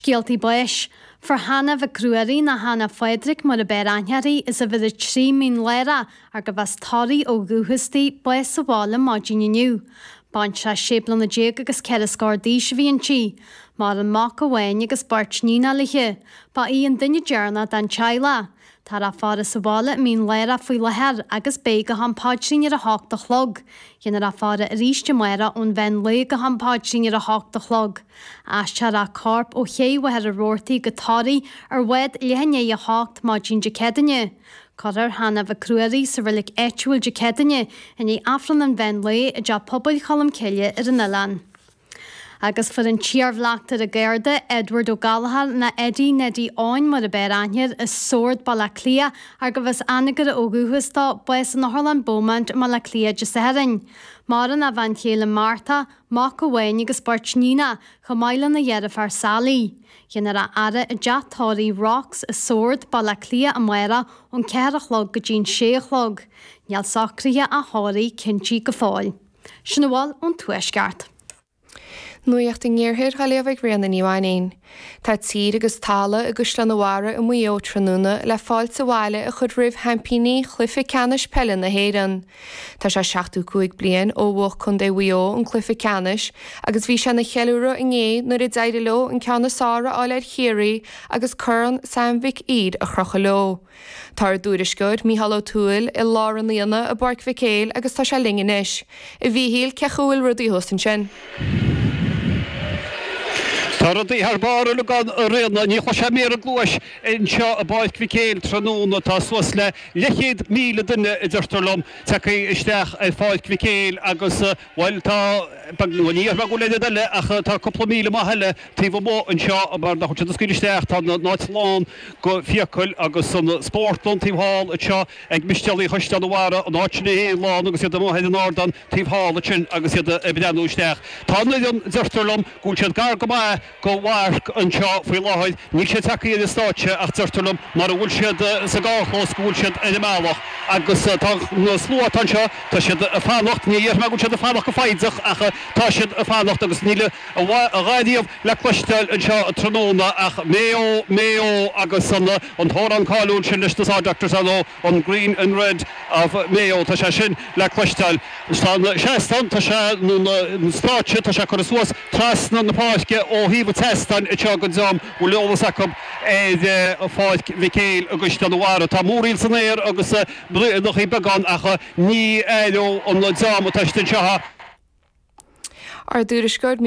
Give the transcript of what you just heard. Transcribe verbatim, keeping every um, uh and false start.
Guilty buis. For Hannah bh cruarí na Hannah Frederick mar a bear anhearí is a bhid a trí mín lera ar go bheas tarí ó gúhastí buis sa bhála máidín inniu. Báint se séblan na déag agus cead scórdí se bhíon tí, mar an mac a bhain agus bart nína lithe, ba í an duine dearna dan teile. Tar a fára sa bhála mín lera faoi leher agus bé go hampáidsin ar a hácht a chlog. Dhéanaar a fára a ríiste mara ón bhein le go hampáidsin ar a hácht a chlog. Aistear a corp ó chéhhead a roirtaí go tárí ar wed lehanné a hácht máidín de cedanne. Codir Hannah bh cruarí sa bhfuil éitiúil de cedanne in í afran an bhein le a de pobail chalam ceile ar an Ileán. Agus for an tíarmhleachtar a Gairde, Edward Ó Galahad na Eddie Neddy áin mar a bear anhead is sord balla clia ar go bheas anagar ó gúhastá buis an Harlan Beaumont mar le clia de saharin. Mar an a bhain chéile Martha, mac go bhain agus bart nína go mailan na dhearh ar salí. Dhéanaar a ara a deatáí rocks is sord balla clia a mara ón cear a chlog go dín sé chlog. Neall sacríthe a háirí cinntíí go fáil. Sin bháil ón tuaisceart. Nuíocht in ggéirthir chaléomh rian na níomhain. Tá tír agus tála agus leanhara i muo tróna le fáil sa bháile a chud rih hampíní chlufa canis pellin na héan. Tá se seachtú cuaig blian ó bhch chun é bhuio an clufa canis, agus bhí se na cheúra in ngé nuair i d éidir lo an ceanna sára áil ar chéirí agus churann sammhic iad a chrocha lo. Tá dúriscoid mí halló túil i láran líana a barc vicéil agus tá se linganis. I bhí híal cechúil rudí hostan sin. Tardy har bara lugan rena ni chosha mer glosh in sha a baik vikel tranuna ta swasle lechid mile denne idertolom takai ishtach a faik vikel agus wal ta bagnuni ar bagule delle ach ta couple mile mahale tivo mo in sha bar da chot skil ishtach ta natlon go fiakul agus son sport on team hall at sha ag misteli khostan wara on achne lan agus yada mo heden ordan team hall chin agus yada ebidanu ishtach ta nidon idertolom gulchat gar goma go wark an seo faoi láthid, ní sé takeí in stáitse ach tartalum mar a bhfuil siad sa gáchlos go bhfuil siad in meálach agus tá slua an seo tá siad a fánacht ní dhéar me bhfuil siad a fánach go faidzach ach tá siad a fánacht agus níle a ghaidíomh le cloisteil an seo a tróna ach méo méo agus an an thóran cáún sin leis tá Doctor Salo an green and red of méo tá sé sin le cloisteil séastan tá sé nó stáitse tá sé chu suas trasna na páisce ó híomh testan i teagad zom u leolas acum é fáid vicéil agus an bhhara. Tá móríl san éir agus nach í began acha ní éileó an le zam a teistin seha. Ar dúriscoid